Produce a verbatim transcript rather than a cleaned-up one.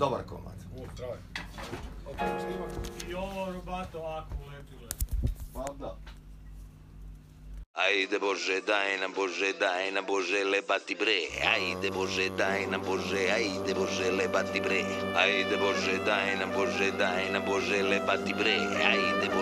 dobar komad. U, traj. Okrenuo snimak. I ovo Robato ovako uletilo. Pa da. Ajde Bože, daj nam Bože, daj nam Bože, lebati bre. Ajde Bože, daj nam Bože, ajde Bože, lebati bre. Ajde Bože, daj nam Bože, daj nam Bože, lebati bre. Ajde Bože.